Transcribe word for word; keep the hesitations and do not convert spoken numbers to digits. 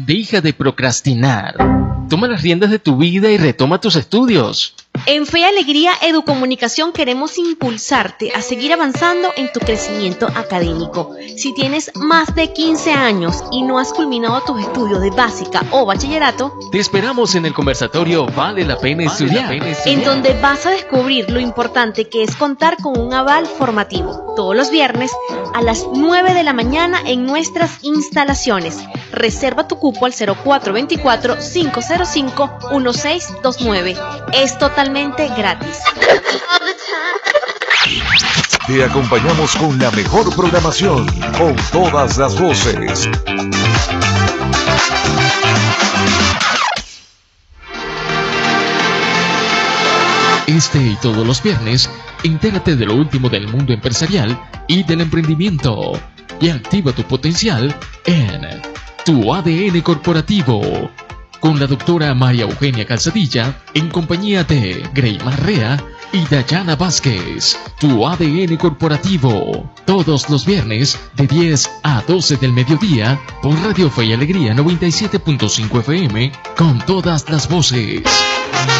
Deja de procrastinar. Toma las riendas de tu vida y retoma tus estudios. En Fe y Alegría Educomunicación queremos impulsarte a seguir avanzando en tu crecimiento académico. Si tienes más de quince años y no has culminado tus estudios de básica o bachillerato, te esperamos en el conversatorio Vale la Pena Estudiar, vale la pena estudiar, en donde vas a descubrir lo importante que es contar con un aval formativo. Todos los viernes a las nueve de la mañana en nuestras instalaciones. Reserva tu cupo al cero cuatro dos cuatro, cinco cero cinco, uno seis dos nueve. Es totalmente gratis. Te acompañamos con la mejor programación, con todas las voces. Este y todos los viernes, entérate de lo último del mundo empresarial y del emprendimiento. Y activa tu potencial en Tu A D N Corporativo. Con la doctora María Eugenia Calzadilla, en compañía de Greymar Rea y Dayana Vázquez. Tu A D N Corporativo, todos los viernes de diez a doce del mediodía por Radio Fe y Alegría noventa y siete punto cinco F M, con todas las voces.